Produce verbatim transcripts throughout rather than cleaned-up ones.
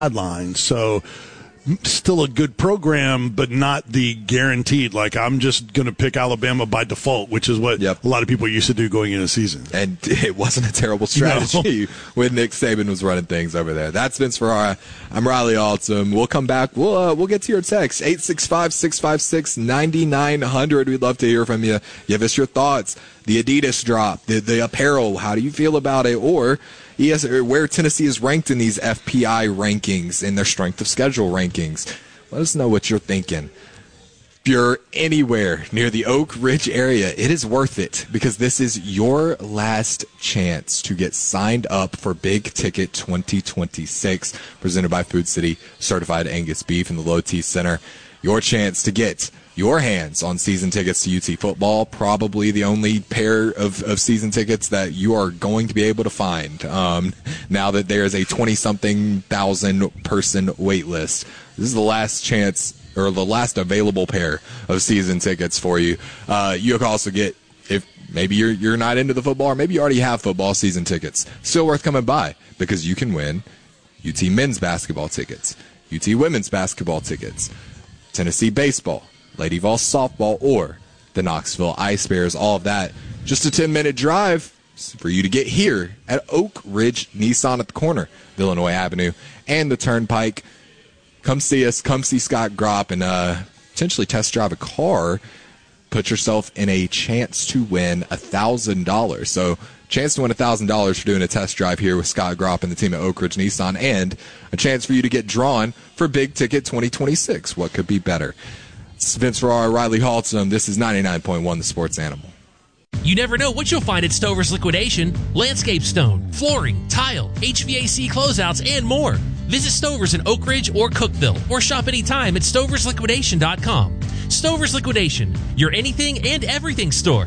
sidelines. So still a good program, but not the guaranteed. Like, I'm just going to pick Alabama by default, which is what yep. a lot of people used to do going into the season. And it wasn't a terrible strategy no. when Nick Saban was running things over there. That's Vince Ferrara. I'm Riley Altum. We'll come back. We'll uh, we'll get to your text. eight six five, six five six, nine nine zero zero. We'd love to hear from you. Give us your thoughts. The Adidas drop, the, the apparel, how do you feel about it? Or yes, where Tennessee is ranked in these F P I rankings, in their strength of schedule rankings. Let us know what you're thinking. If you're anywhere near the Oak Ridge area, it is worth it, because this is your last chance to get signed up for Big Ticket twenty twenty-six, presented by Food City Certified Angus Beef in the Low T Center. Your chance to get your hands on season tickets to U T football, probably the only pair of, of season tickets that you are going to be able to find um, now that there is a twenty-something thousand person wait list. This is the last chance, or the last available pair of season tickets for you. Uh, you can also get, if maybe you're you're not into the football, or maybe you already have football season tickets, still worth coming by, because you can win U T men's basketball tickets, U T women's basketball tickets, Tennessee baseball, Lady Vols softball, or the Knoxville Ice Bears. All of that, just a ten-minute drive for you to get here at Oak Ridge Nissan at the corner of Illinois Avenue and the Turnpike. Come see us. Come see Scott Gropp and uh, potentially test drive a car. Put yourself in a chance to win one thousand dollars. So, chance to win one thousand dollars for doing a test drive here with Scott Gropp and the team at Oak Ridge Nissan, and a chance for you to get drawn for Big Ticket twenty twenty-six. What could be better? It's Vince Ferrara, Riley Haltzum. This is ninety-nine point one The Sports Animal. You never know what you'll find at Stover's Liquidation. Landscape stone, flooring, tile, H V A C closeouts, and more. Visit Stover's in Oak Ridge or Cookeville, or shop anytime at stovers liquidation dot com. Stover's Liquidation, your anything and everything store.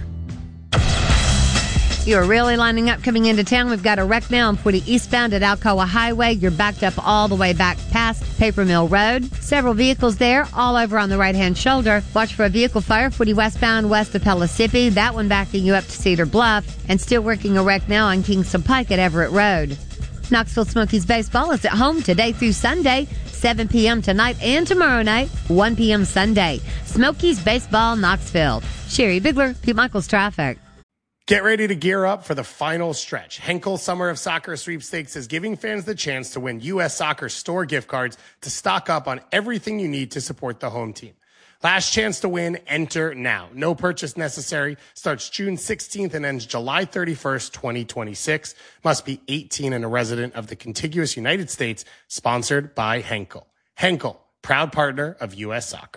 You're really lining up coming into town. We've got a wreck now on forty eastbound at Alcoa Highway. You're backed up all the way back past Paper Mill Road. Several vehicles there, all over on the right-hand shoulder. Watch for a vehicle fire, forty westbound west of Pellissippi. That one backing you up to Cedar Bluff. And still working a wreck now on Kingston Pike at Everett Road. Knoxville Smokies baseball is at home today through Sunday, seven p.m. tonight and tomorrow night, one p.m. Sunday. Smokies baseball, Knoxville. Sherry Bigler, Pete Michaels Traffic. Get ready to gear up for the final stretch. Henkel Summer of Soccer Sweepstakes is giving fans the chance to win U S Soccer store gift cards to stock up on everything you need to support the home team. Last chance to win, enter now. No purchase necessary. Starts June sixteenth and ends July thirty-first, twenty twenty-six. Must be eighteen and a resident of the contiguous United States. Sponsored by Henkel. Henkel, proud partner of U S Soccer.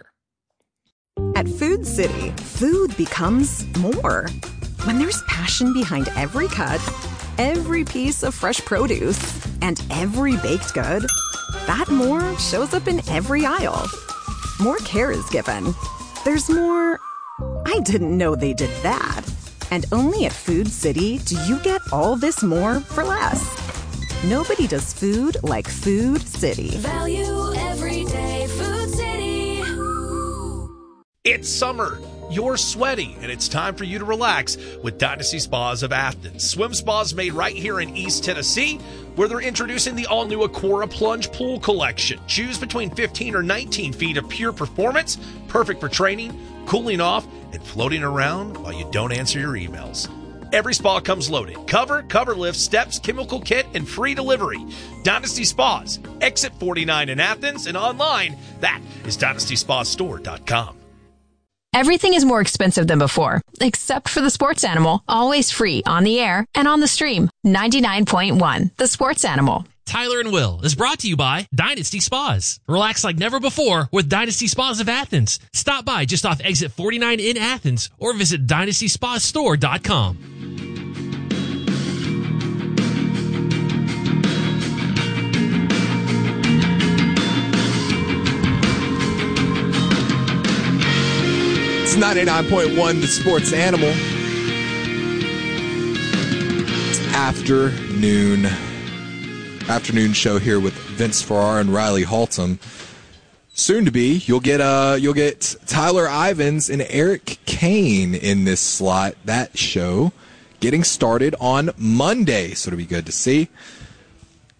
At Food City, food becomes more. When there's passion behind every cut, every piece of fresh produce, and every baked good, that more shows up in every aisle. More care is given. There's more, I didn't know they did that. And only at Food City do you get all this more for less. Nobody does food like Food City. Value every day, Food City. It's summer. You're sweaty, and it's time for you to relax with Dynasty Spas of Athens. Swim spas made right here in East Tennessee, where they're introducing the all-new Aquara Plunge Pool Collection. Choose between fifteen or nineteen feet of pure performance, perfect for training, cooling off, and floating around while you don't answer your emails. Every spa comes loaded. Cover, cover lift, steps, chemical kit, and free delivery. Dynasty Spas, exit forty-nine in Athens, and online, that is dynasty spa store dot com. Everything is more expensive than before, except for the Sports Animal, always free on the air and on the stream. ninety-nine point one, The Sports Animal. Tyler and Will is brought to you by Dynasty Spas. Relax like never before with Dynasty Spas of Athens. Stop by just off exit forty-nine in Athens or visit dynasty spa store dot com. ninety-nine point one, The Sports Animal. It's afternoon. Afternoon show here with Vince Ferrara and Riley Haltzum. Soon to be, you'll get uh you'll get Tyler Ivins and Eric Kane in this slot. That show getting started on Monday, so it'll be good to see.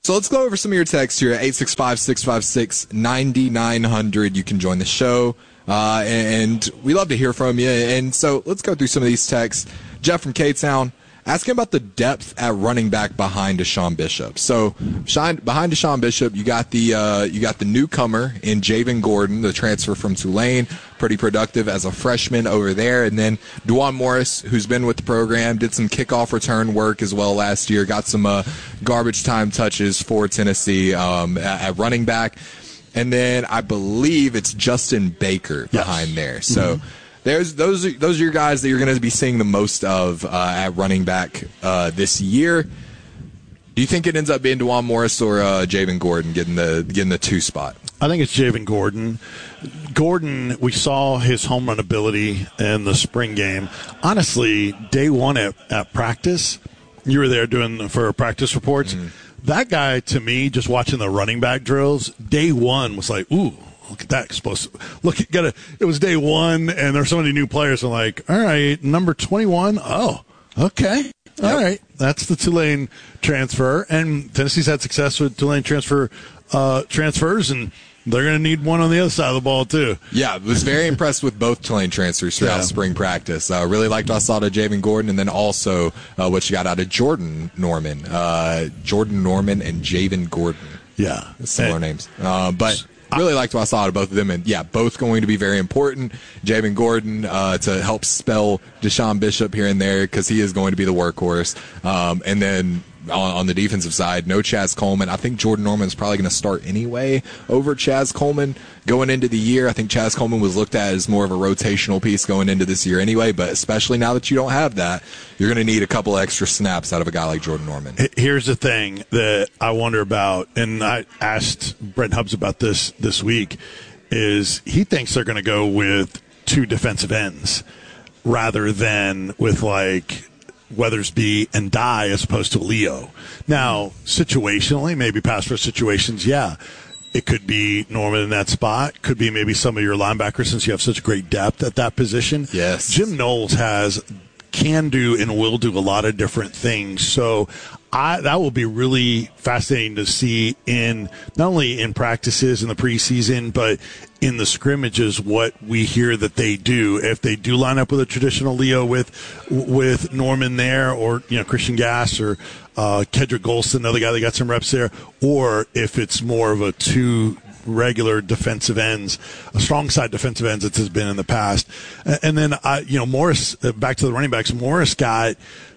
So let's go over some of your texts here at eight six five, six five six, nine nine zero zero. You can join the show, uh, and we love to hear from you. And so let's go through some of these texts. Jeff from K-Town, asking about the depth at running back behind Deshaun Bishop. So behind Deshaun Bishop, you got the uh, you got the newcomer in Javen Gordon, the transfer from Tulane, pretty productive as a freshman over there. And then Dwan Morris, who's been with the program, did some kickoff return work as well last year, got some uh, garbage time touches for Tennessee um, at, at running back. And then I believe it's Justin Baker yes. behind there. So. Mm-hmm. There's those are, those are your guys that you're going to be seeing the most of uh, at running back uh, this year. Do you think it ends up being Dwan Morris or uh, Javen Gordon getting the getting the two spot? I think it's Javen Gordon. Gordon, we saw his home run ability in the spring game. Honestly, day one at, at practice, you were there doing for practice reports. Mm-hmm. That guy, to me, just watching the running back drills, day one was like, ooh. Look at that explosive. Look, got a, it was day one, and there's so many new players. I'm like, all right, number twenty-one. Oh, okay. All yep. right. That's the Tulane transfer. And Tennessee's had success with Tulane transfer uh, transfers, and they're going to need one on the other side of the ball, too. Yeah, I was very impressed with both Tulane transfers throughout yeah. spring practice. Uh, really liked what I saw to Javen Gordon, and then also uh, what you got out of Jordan Norman. Uh, Jordan Norman and Javen Gordon. Yeah. Similar and, names. Uh, but... Really liked what I saw out of both of them, and yeah, both going to be very important. Javen Gordon uh, to help spell Deshaun Bishop here and there because he is going to be the workhorse. Um, and then on, on the defensive side, no Chaz Coleman. I think Jordan Norman is probably going to start anyway over Chaz Coleman going into the year. I think Chaz Coleman was looked at as more of a rotational piece going into this year anyway, but especially now that you don't have that, you're going to need a couple extra snaps out of a guy like Jordan Norman. Here's the thing that I wonder about, and I asked Brent Hubbs about this this week, is he thinks they're going to go with two defensive ends rather than with like Weathersby and Dye as opposed to Leo. Now, situationally, maybe pass rush situations, yeah. It could be Norman in that spot. Could be maybe some of your linebackers since you have such great depth at that position. Yes. Jim Knowles has can do and will do a lot of different things. So I, that will be really fascinating to see in not only in practices in the preseason, but in the scrimmages, what we hear that they do. If they do line up with a traditional Leo with with Norman there, or you know Christian Gass or uh, Kedrick Golston, another guy that got some reps there, or if it's more of a two regular defensive ends, a strong side defensive ends that has been in the past. And then, I, you know, Morris, back to the running backs, Morris got,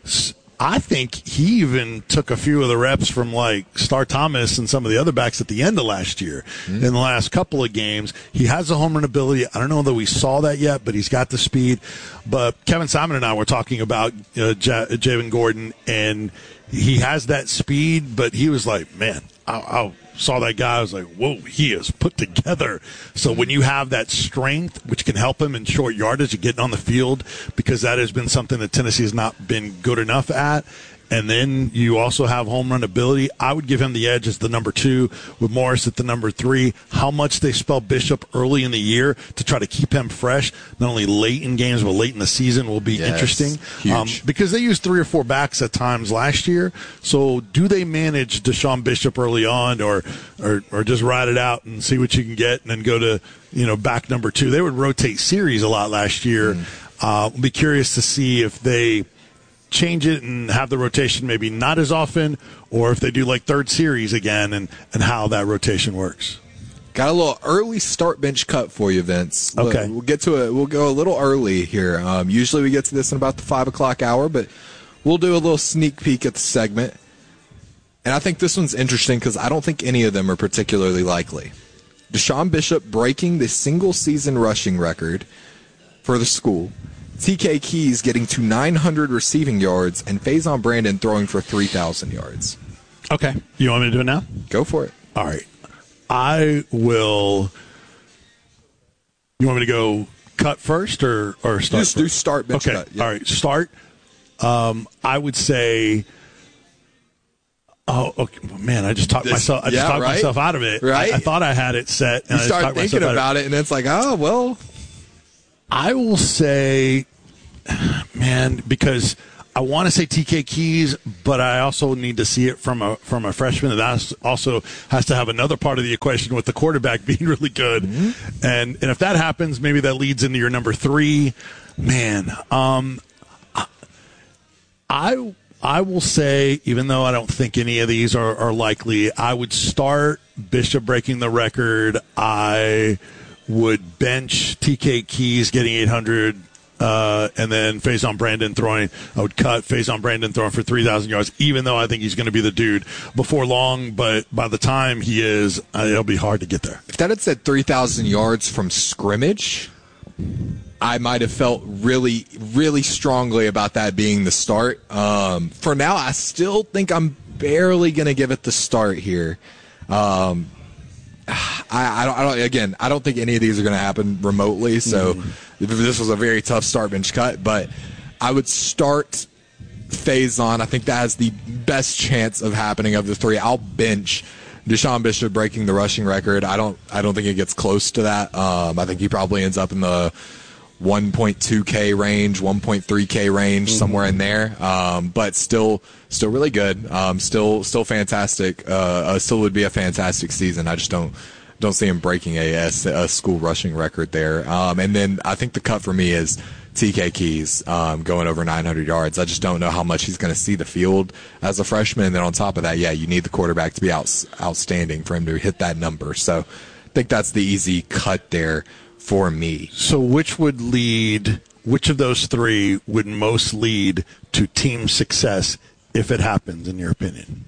I think he even took a few of the reps from like Star Thomas and some of the other backs at the end of last year. Mm-hmm. In the last couple of games, he has a home run ability. I don't know that we saw that yet, but he's got the speed. But Kevin Simon and I were talking about uh, J- Javen Gordon, and he has that speed, but he was like, man, I'll, I'll saw that guy, I was like, whoa, he is put together. So when you have that strength, which can help him in short yardage and getting on the field, because that has been something that Tennessee has not been good enough at, and then you also have home run ability, I would give him the edge as the number two, with Morris at the number three. How much they spell Bishop early in the year to try to keep him fresh, not only late in games, but late in the season will be yes, interesting. Huge. Um, because they used three or four backs at times last year. So do they manage Deshaun Bishop early on, or, or, or just ride it out and see what you can get and then go to, you know, back number two? They would rotate series a lot last year. Mm. Uh, be curious to see if they change it and have the rotation maybe not as often, or if they do like third series again, and, and how that rotation works. Got a little early start bench cut for you, Vince. Okay. We'll, we'll get to it. We'll go a little early here. Um, usually we get to this in about the five o'clock hour, but we'll do a little sneak peek at the segment. And I think this one's interesting because I don't think any of them are particularly likely. Deshaun Bishop breaking the single season rushing record for the school. T K Keys getting to nine hundred receiving yards, and Faison Brandon throwing for three thousand yards. Okay. You want me to do it now? Go for it. All right. I will. You want me to go cut first or, or start? Just first? do start bench okay. cut. Yeah. All right. Start. Um, I would say. Oh, okay. Man! I just talked This, myself. I just yeah, talked right? myself out of it. Right? I, I thought I had it set. And you I start just thinking about it, and it's like, oh well. I will say, man, because I want to say T K Keys, but I also need to see it from a from a freshman. That also has to have another part of the equation with the quarterback being really good. Mm-hmm. And and if that happens, maybe that leads into your number three. Man, um, I I will say, even though I don't think any of these are, are likely, I would start Bishop breaking the record. I would bench T K Keys getting eight hundred. Uh, and then Faison Brandon throwing, I would cut Faison Brandon throwing for three thousand yards, even though I think he's going to be the dude before long. But by the time he is, uh, it'll be hard to get there. If that had said three thousand yards from scrimmage, I might have felt really, really strongly about that being the start. Um, for now, I still think I'm barely going to give it the start here. Um, I, I, don't, I don't. Again, I don't think any of these are going to happen remotely. So mm. this was a very tough start bench cut. But I would start Faison. I think that has the best chance of happening of the three. I'll bench Deshaun Bishop breaking the rushing record. I don't. I don't think it gets close to that. Um, I think he probably ends up in the one point two K range, one point three K range, mm-hmm. somewhere in there. Um, but still, still really good. Um, still, still fantastic. Uh, uh, still would be a fantastic season. I just don't, don't see him breaking a, a, a school rushing record there. Um, and then I think the cut for me is T K Keys, um, going over nine hundred yards. I just don't know how much he's going to see the field as a freshman. And then on top of that, yeah, you need the quarterback to be out, outstanding for him to hit that number. So I think that's the easy cut there for me. So which would lead, which of those three would most lead to team success if it happens, in your opinion?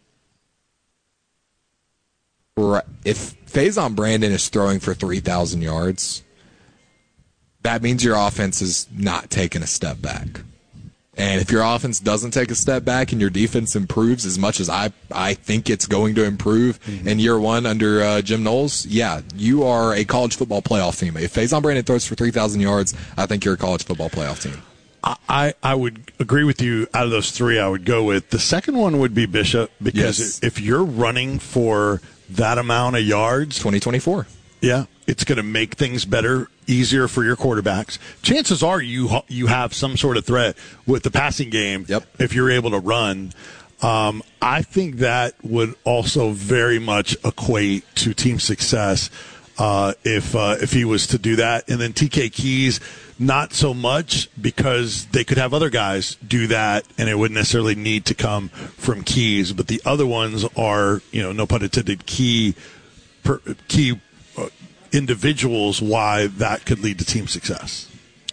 Right. If Faison Brandon is throwing for three thousand yards, that means your offense is not taking a step back. And if your offense doesn't take a step back and your defense improves as much as I, I think it's going to improve mm-hmm. in year one under uh, Jim Knowles, yeah, you are a college football playoff team. If Faison Brandon throws for three thousand yards, I think you're a college football playoff team. I, I would agree with you. Out of those three, I would go with the second one would be Bishop, because yes. if you're running for that amount of yards, twenty twenty-four, yeah, it's going to make things better, easier for your quarterbacks. Chances are you you have some sort of threat with the passing game yep. if you're able to run. Um, I think that would also very much equate to team success uh, if uh, if he was to do that. And then T K Keys, not so much, because they could have other guys do that, and it wouldn't necessarily need to come from Keys. But the other ones are, you know, no pun intended, key per, key. Uh, individuals why that could lead to team success.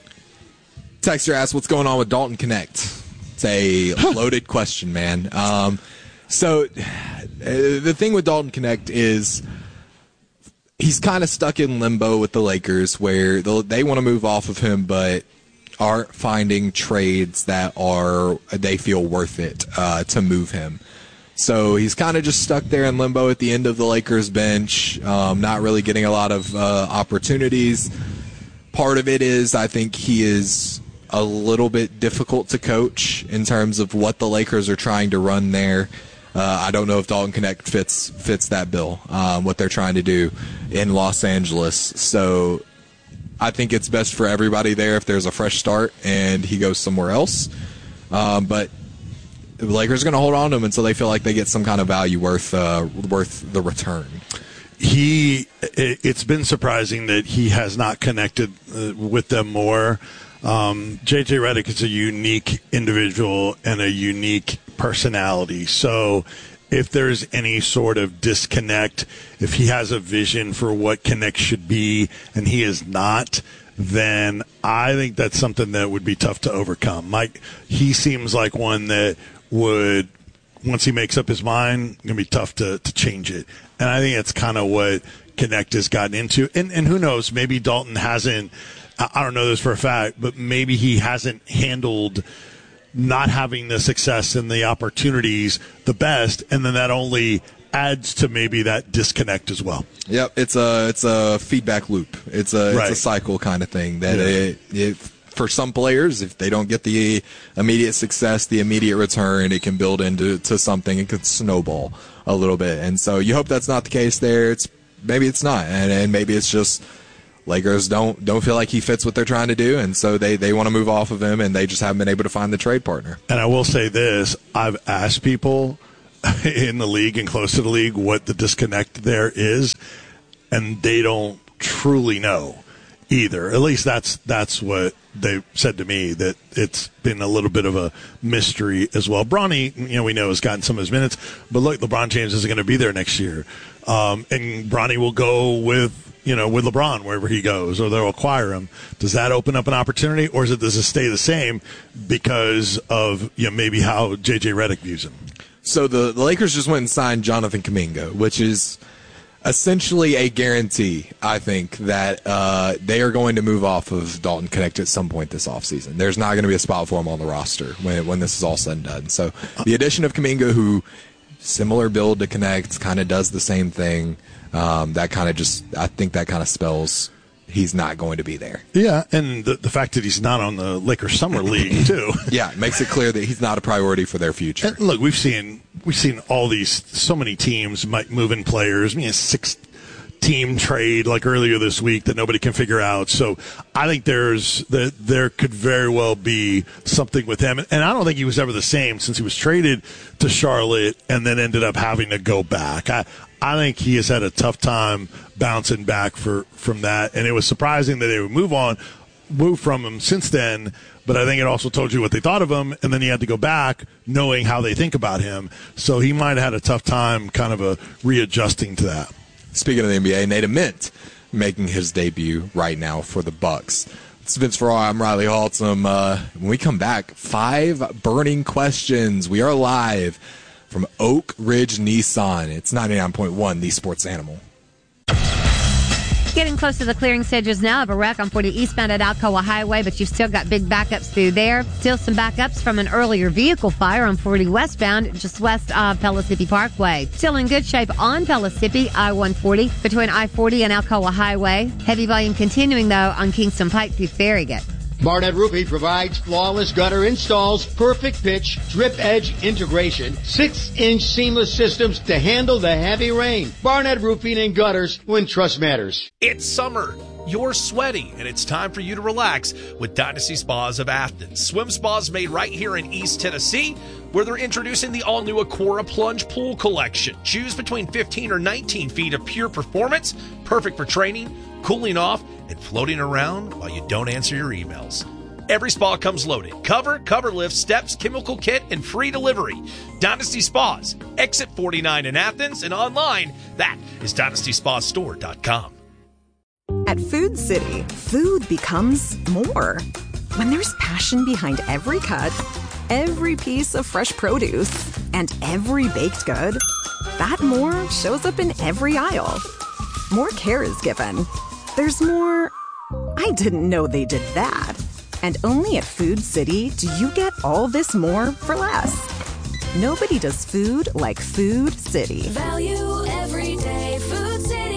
Texter asks, what's going on with Dalton Connect? It's a loaded question, man. Um, so uh, the thing with Dalton Connect is he's kind of stuck in limbo with the Lakers, where they want to move off of him, but aren't finding trades that are they feel worth it uh, to move him. So he's kind of just stuck there in limbo at the end of the Lakers bench, um, not really getting a lot of uh, opportunities. Part of it is I think he is a little bit difficult to coach in terms of what the Lakers are trying to run there. Uh, I don't know if Dalton Connect fits fits that bill, um, what they're trying to do in Los Angeles. So I think it's best for everybody there if there's a fresh start and he goes somewhere else. Um, but the Lakers are going to hold on to him until they feel like they get some kind of value worth uh, worth the return. He, it's been surprising that he has not connected uh, with them more. Um, J J Redick is a unique individual and a unique personality. So if there's any sort of disconnect, if he has a vision for what Connect should be and he is not, then I think that's something that would be tough to overcome. Mike, he seems like one that would, once he makes up his mind, going to be tough to, to change it. And I think that's kind of what Connect has gotten into. And, and who knows, maybe Dalton hasn't, I don't know this for a fact, but maybe he hasn't handled not having the success and the opportunities the best, and then that only adds to maybe that disconnect as well. Yep, it's a it's a feedback loop. It's a right. it's a cycle kind of thing that yeah. it, it for some players, if they don't get the immediate success, the immediate return, it can build into to something. It could snowball a little bit, and so you hope that's not the case there. It's maybe it's not, and, and maybe it's just Lakers don't don't feel like he fits what they're trying to do, and so they, they want to move off of him, and they just haven't been able to find the trade partner. And I will say this, I've asked people in the league and close to the league what the disconnect there is, and they don't truly know either. At least that's that's what they said to me, that it's been a little bit of a mystery as well. Bronny, you know, we know has gotten some of his minutes, but look, LeBron James isn't going to be there next year. Um, and Bronny will go with, you know, with LeBron wherever he goes, or they'll acquire him. Does that open up an opportunity, or is it, does it stay the same because of, you know, maybe how J J Redick views him? So the, the Lakers just went and signed Jonathan Kuminga, which is essentially a guarantee, I think, that uh, they are going to move off of Dalton Knecht at some point this offseason. There's not going to be a spot for him on the roster when when this is all said and done. So the addition of Kuminga, who similar build to Knecht, kind of does the same thing, um, that kind of just, I think that kind of spells he's not going to be there. Yeah, and the, the fact that he's not on the Lakers Summer League, too. Yeah, it makes it clear that he's not a priority for their future. And look, we've seen we've seen all these, so many teams might move in players. I mean, a six-team trade like earlier this week that nobody can figure out. So I think there's the, there could very well be something with him. And I don't think he was ever the same since he was traded to Charlotte and then ended up having to go back. I, I think he has had a tough time bouncing back for, from that. And it was surprising that they would move on, move from him since then. But I think it also told you what they thought of him, and then he had to go back knowing how they think about him. So he might have had a tough time kind of a readjusting to that. Speaking of the N B A, Nate Ament making his debut right now for the Bucks. It's Vince Ferraro. I'm Riley Haltom. Uh, when we come back, five burning questions. We are live from Oak Ridge Nissan. It's ninety-nine point one, the sports animal. Getting close to the clearing stages now of a wreck on forty eastbound at Alcoa Highway, but you've still got big backups through there. Still some backups from an earlier vehicle fire on forty westbound, just west of Pellissippi Parkway. Still in good shape on Pellissippi, I one forty, between I forty and Alcoa Highway. Heavy volume continuing, though, on Kingston Pike through Farragut. Barnett Roofing provides flawless gutter installs, perfect pitch, drip edge integration, six-inch seamless systems to handle the heavy rain. Barnett Roofing and Gutters, when trust matters. It's summer. You're sweaty, and it's time for you to relax with Dynasty Spas of Athens. Swim spas made right here in East Tennessee, where they're introducing the all-new Aquara Plunge Pool Collection. Choose between fifteen or nineteen feet of pure performance, perfect for training, cooling off, and floating around while you don't answer your emails. Every spa comes loaded. Cover, cover lift, steps, chemical kit, and free delivery. Dynasty Spas, exit forty-nine in Athens, and online, that is dynasty spa store dot com. At Food City, food becomes more. When there's passion behind every cut, every piece of fresh produce, and every baked good, that more shows up in every aisle. More care is given. There's more, I didn't know they did that. And only at Food City do you get all this more for less. Nobody does food like Food City. Value every day. Food City.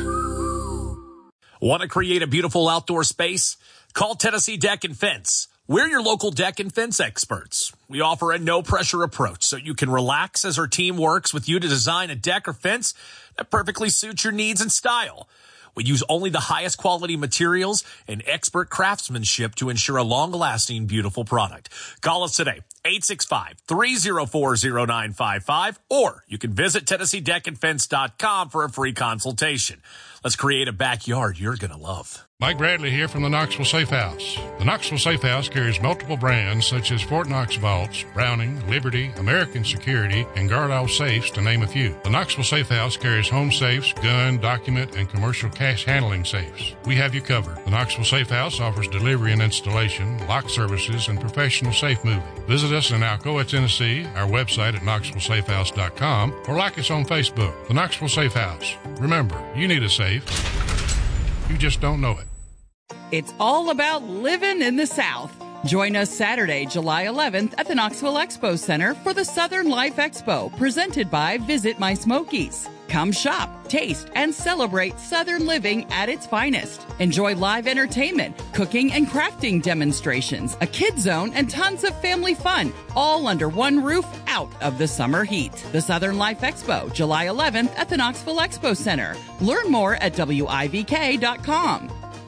Want to create a beautiful outdoor space? Call Tennessee Deck and Fence. We're your local deck and fence experts. We offer a no-pressure approach so you can relax as our team works with you to design a deck or fence that perfectly suits your needs and style. We use only the highest quality materials and expert craftsmanship to ensure a long-lasting, beautiful product. Call us today, eight six five, three oh four, oh nine five five, or you can visit Tennessee Deck and Fence dot com for a free consultation. Let's create a backyard you're going to love. Mike Bradley here from the Knoxville Safe House. The Knoxville Safe House carries multiple brands such as Fort Knox Vaults, Browning, Liberty, American Security, and Guardall Safes, to name a few. The Knoxville Safe House carries home safes, gun, document, and commercial cash handling safes. We have you covered. The Knoxville Safe House offers delivery and installation, lock services, and professional safe moving. Visit us in Alcoa, Tennessee, our website at knoxville safe house dot com, or like us on Facebook. The Knoxville Safe House. Remember, you need a safe. You just don't know it. It's all about living in the South. Join us Saturday, July eleventh at the Knoxville Expo Center for the Southern Life Expo, presented by Visit My Smokies. Come shop, taste, and celebrate Southern living at its finest. Enjoy live entertainment, cooking and crafting demonstrations, a kids zone, and tons of family fun, all under one roof out of the summer heat. The Southern Life Expo, July eleventh at the Knoxville Expo Center. Learn more at W I V K dot com.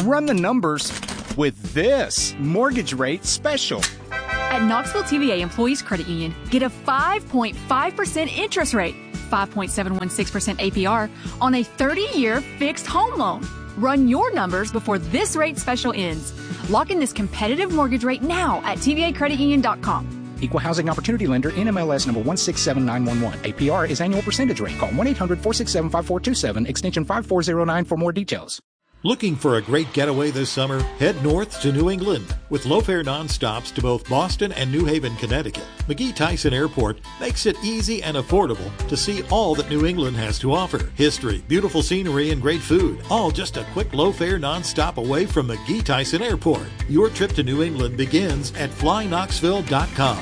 Run the numbers with this mortgage rate special. At Knoxville T V A Employees Credit Union, get a five point five percent interest rate, five point seven one six percent A P R on a thirty-year fixed home loan. Run your numbers before this rate special ends. Lock in this competitive mortgage rate now at T V A credit union dot com. Equal Housing Opportunity Lender, N M L S number one six seven nine one one. A P R is annual percentage rate. Call one eight hundred four six seven five four two seven, extension five four zero nine for more details. Looking for a great getaway this summer? Head north to New England. With low-fare nonstops to both Boston and New Haven, Connecticut, McGee Tyson Airport makes it easy and affordable to see all that New England has to offer. History, beautiful scenery, and great food. All just a quick low-fare nonstop away from McGee Tyson Airport. Your trip to New England begins at fly knoxville dot com.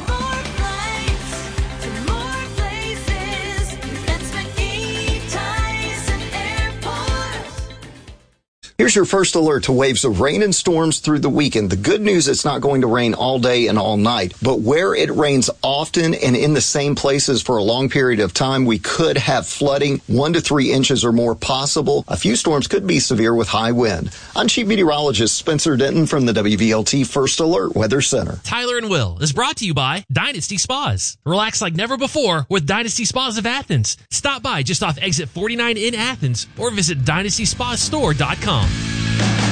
Here's your first alert to waves of rain and storms through the weekend. The good news, it's not going to rain all day and all night, but where it rains often and in the same places for a long period of time, we could have flooding, one to three inches or more possible. A few storms could be severe with high wind. I'm Chief Meteorologist Spencer Denton from the W V L T First Alert Weather Center. Tyler and Will is brought to you by Dynasty Spas. Relax like never before with Dynasty Spas of Athens. Stop by just off exit forty-nine in Athens or visit dynasty spa store dot com.